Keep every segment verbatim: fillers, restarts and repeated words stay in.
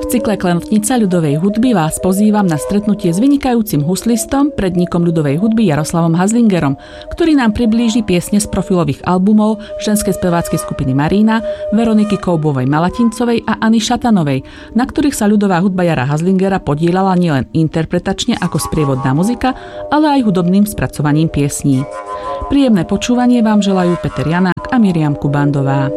V cykle Klenotnica ľudovej hudby vás pozývam na stretnutie s vynikajúcim huslistom, predníkom ľudovej hudby Jaroslavom Hazlingerom, ktorý nám priblíži piesne z profilových albumov ženskej speváckej skupiny Marína, Veroniky Koubovej-Malatincovej a Anny Šatanovej, na ktorých sa ľudová hudba Jara Hazlingera podieľala nielen interpretačne ako sprievodná muzika, ale aj hudobným spracovaním piesní. Príjemné počúvanie vám želajú Peter Janák a Miriam Kubandová.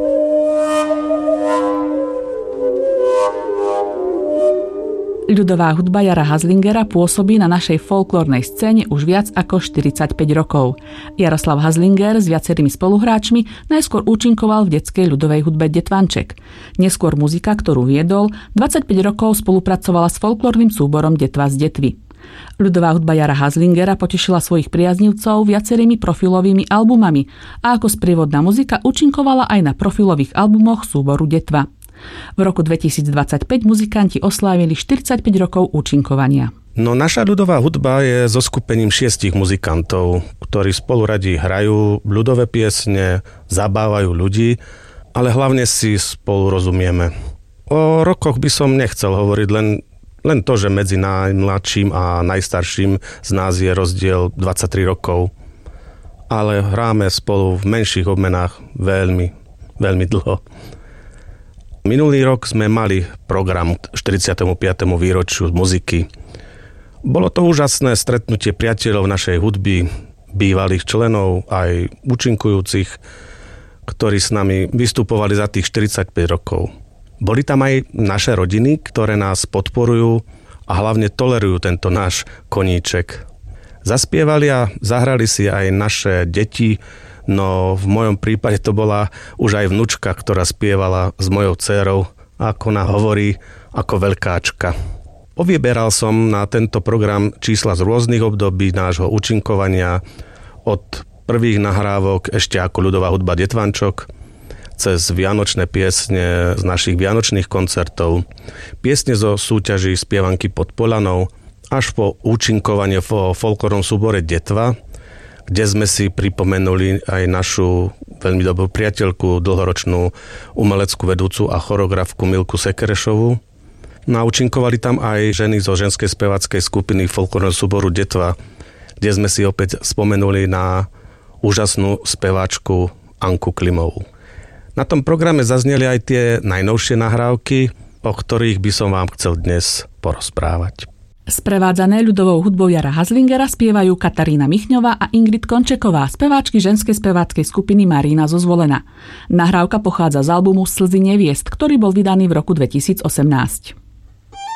Ľudová hudba Jara Hazlingera pôsobí na našej folklórnej scéne už viac ako štyridsaťpäť rokov. Jaroslav Hazlinger s viacerými spoluhráčmi najskôr účinkoval v detskej ľudovej hudbe Detvanček. Neskôr muzika, ktorú viedol, dvadsaťpäť rokov spolupracovala s folklórnym súborom Detva z Detvy. Ľudová hudba Jara Hazlingera potešila svojich priaznivcov viacerými profilovými albumami a ako sprievodná muzika účinkovala aj na profilových albumoch súboru Detva. V roku dvetisícdvadsaťpäť muzikanti oslávili štyridsaťpäť rokov účinkovania. No naša ľudová hudba je so skupením šiestich muzikantov, ktorí spolu radi hrajú ľudové piesne, zabávajú ľudí, ale hlavne si spolu rozumieme. O rokoch by som nechcel hovoriť, len, len to, že medzi najmladším a najstarším z nás je rozdiel dvadsaťtri rokov. Ale hráme spolu v menších obmenách veľmi, veľmi dlho. Minulý rok sme mali program k štyridsiatemu piatemu výročiu muziky. Bolo to úžasné stretnutie priateľov našej hudby, bývalých členov, aj účinkujúcich, ktorí s nami vystupovali za tých štyridsaťpäť rokov. Boli tam aj naše rodiny, ktoré nás podporujú a hlavne tolerujú tento náš koníček. Zaspievali a zahrali si aj naše deti. No v mojom prípade to bola už aj vnučka, ktorá spievala s mojou dcérou, ako ona hovorí, ako veľkáčka. Povieberal som na tento program čísla z rôznych období nášho účinkovania, od prvých nahrávok ešte ako ľudová hudba Detvančok, cez vianočné piesne z našich vianočných koncertov, piesne zo súťaží Spievanky pod Polanou, až po účinkovanie vo folklórnom súbore Detva, kde sme si pripomenuli aj našu veľmi dobrú priateľku, dlhoročnú umeleckú vedúcu a choreografku Milku Sekerešovú. Účinkovali tam aj ženy zo ženskej speváckej skupiny folklórneho súboru Detva, kde sme si opäť spomenuli na úžasnú speváčku Anku Klimovú. Na tom programe zazneli aj tie najnovšie nahrávky, o ktorých by som vám chcel dnes porozprávať. Sprevádzané ľudovou hudbou Jara Hazlingera spievajú Katarína Michňová a Ingrid Končeková, speváčky ženskej speváckej skupiny Marína zo Zvolena. Nahrávka pochádza z albumu Slzy neviest, ktorý bol vydaný v roku dvetisícosemnásť.